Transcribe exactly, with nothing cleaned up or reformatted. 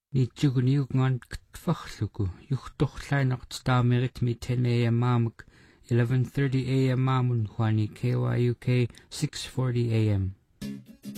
niitsuguniugngan ktfarluku yuhtorlainaqtitaamerit mi ten a m maamuk eleven thirty a m maamun huani K Y U K six forty a m